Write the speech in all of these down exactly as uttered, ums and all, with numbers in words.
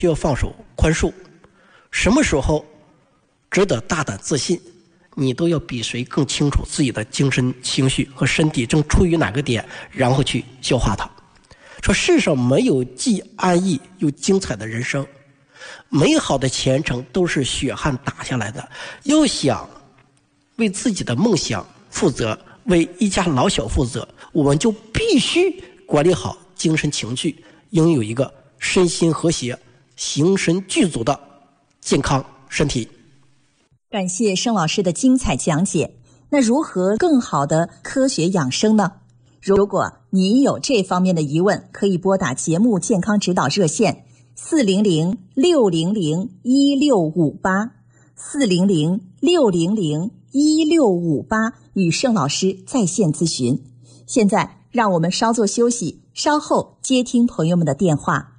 就要放手宽恕。什么时候值得大胆自信，你都要比谁更清楚自己的精神情绪和身体正处于哪个点，然后去消化它。说世上没有既安逸又精彩的人生，美好的前程都是血汗打下来的。要想为自己的梦想负责，为一家老小负责，我们就必须管理好精神情绪，拥有一个身心和谐、形神俱足的健康身体。 感谢盛老师的精彩讲解。那如何更好的科学养生呢？如果你有这方面的疑问，可以拨打节目健康指导热线四零零六零零一六五八四零零六零零一六五八与盛老师在线咨询。现在让我们稍作休息，稍后接听朋友们的电话。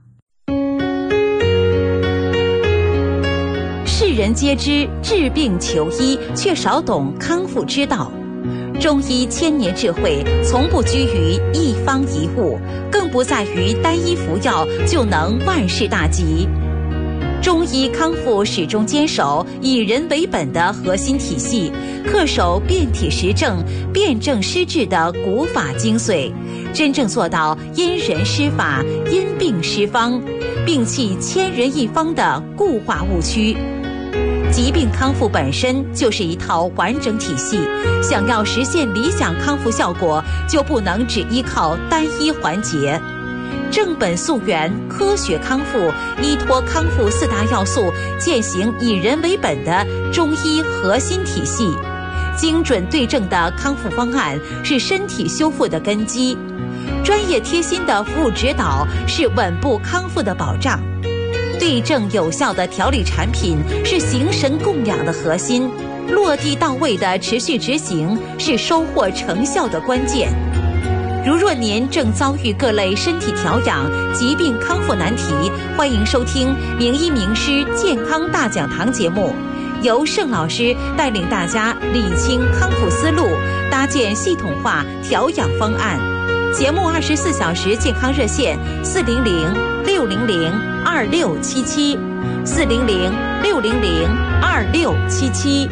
世人皆知治病求医，却少懂康复之道。中医千年智慧，从不拘于一方一物，更不在于单一服药就能万事大吉。中医康复始终坚守以人为本的核心体系，恪守辨体实证、辨证施治的古法精髓，真正做到因人施法、因病施方，摒弃千人一方的固化误区。疾病康复本身就是一套完整体系，想要实现理想康复效果，就不能只依靠单一环节。正本溯源，科学康复，依托康复四大要素，践行以人为本的中医核心体系。精准对症的康复方案是身体修复的根基，专业贴心的服务指导是稳步康复的保障。对症有效的调理产品是形神供养的核心，落地到位的持续执行是收获成效的关键。如若您正遭遇各类身体调养、疾病康复难题，欢迎收听名医名师健康大讲堂节目，由盛老师带领大家理清康复思路，搭建系统化调养方案。节目二十四小时健康热线四零零六零零二六七七四零零六零零二六七七。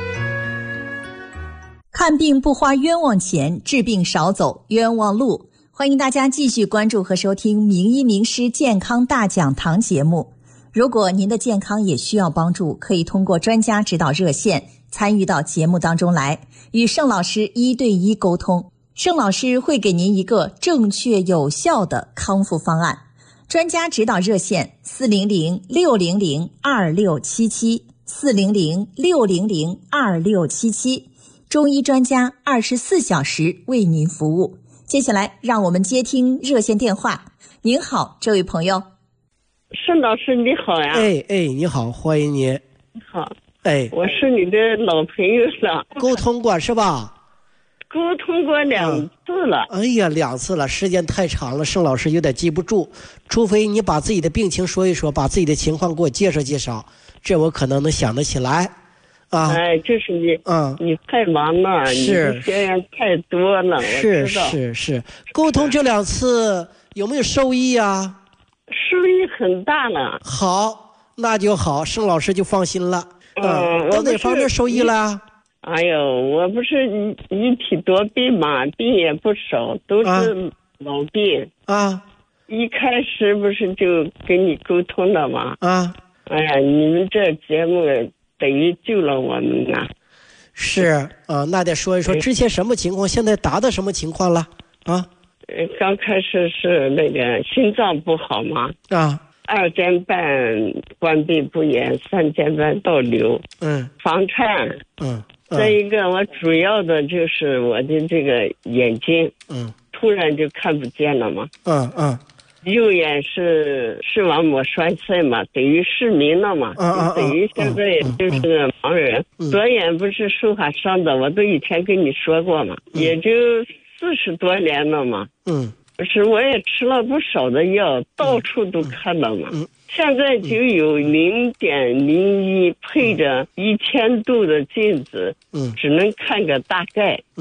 看病不花冤枉钱，治病少走冤枉路。欢迎大家继续关注和收听名医名师健康大讲堂节目。如果您的健康也需要帮助，可以通过专家指导热线参与到节目当中来，与盛老师一对一沟通。盛老师会给您一个正确有效的康复方案。专家指导热线四零零六零零二六七七四零零六零零二六七七，中医专家二十四小时为您服务。接下来让我们接听热线电话。您好，这位朋友。 盛老师你好呀。 哎哎，你好，欢迎你。 你好。 哎， 我是你的老朋友了。 沟通过是吧？ 沟通过两次了、 嗯、哎呀，两次了，时间太长了，盛老师有点记不住，除非你把自己的病情说一说，把自己的情况给我介绍介绍，这我可能能想得起来啊。 哎，就是你， 嗯， 你太忙了， 是， 你的学员太多了， 是是是，沟通这两次有没有受益啊？ 受益很大了。 好，那就好，盛老师就放心了。 嗯， 到哪方面受益了？ 哎呦，我不是一一体多病嘛，病也不少，都是老病啊。 一开始不是就跟你沟通了吗？ 啊， 哎呀，你们这节目等于救了我们啊。 是啊，那得说一说之前什么情况，现在达到什么情况了啊？ 呃，刚开始是那个心脏不好嘛。 啊。 二尖瓣关闭不严，三尖瓣倒流， 嗯， 房颤， 嗯， 再一个我主要的就是我的这个眼睛， 嗯， 突然就看不见了嘛， 嗯嗯， 右眼是视网膜栓塞嘛，等于失明了嘛， 嗯嗯， 等于现在就是个盲人， 嗯、 左眼不是受下伤的，我都以前跟你说过嘛，嗯、也就四十多年了嘛， 嗯。 不是，我也吃了不少的药，到处都看到嘛。嗯嗯、现在就有零点零一配着一千度的镜子，嗯，只能看个大概。嗯，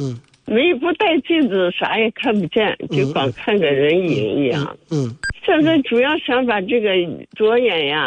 没不戴镜子啥也看不见，就光看个人影一样。 嗯，嗯现在主要想把这个左眼呀